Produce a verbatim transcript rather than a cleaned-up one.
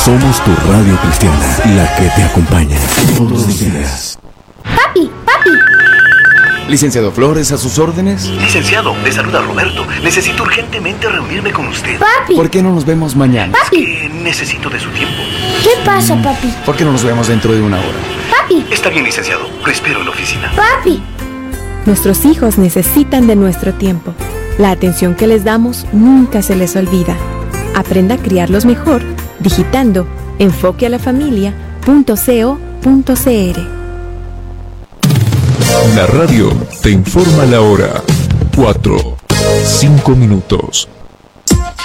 Somos tu radio cristiana, la que te acompaña todos los días. Papi, papi. Licenciado Flores, ¿a sus órdenes? Licenciado, le saluda Roberto. Necesito urgentemente reunirme con usted. Papi. ¿Por qué no nos vemos mañana? Papi. Es que necesito de su tiempo. ¿Qué pasa, papi? ¿Por qué no nos vemos dentro de una hora? Papi. Está bien, licenciado. Lo espero en la oficina. Papi. Nuestros hijos necesitan de nuestro tiempo. La atención que les damos nunca se les olvida. Aprenda a criarlos mejor digitando enfoque a la familia punto co punto cr. La radio te informa la hora. Cuatro, cinco minutos.